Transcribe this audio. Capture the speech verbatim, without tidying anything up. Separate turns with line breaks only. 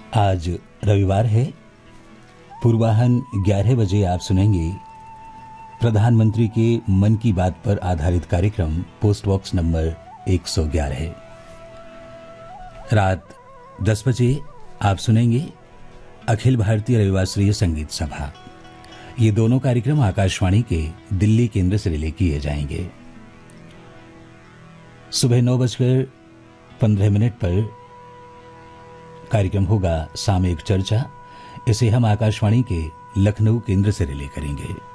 आज रविवार है। पूर्वाहन ग्यारह बजे आप सुनेंगे प्रधानमंत्री के मन की बात पर आधारित कार्यक्रम पोस्ट बॉक्स नंबर एक सौ ग्यारह। रात दस बजे आप सुनेंगे अखिल भारतीय रविवासरीय संगीत सभा। ये दोनों कार्यक्रम आकाशवाणी के दिल्ली केंद्र से रिले किए जाएंगे। सुबह नौ बजकर पंद्रह मिनट पर कार्यक्रम होगा सामयिक चर्चा। इसे हम आकाशवाणी के लखनऊ केंद्र से रिले करेंगे।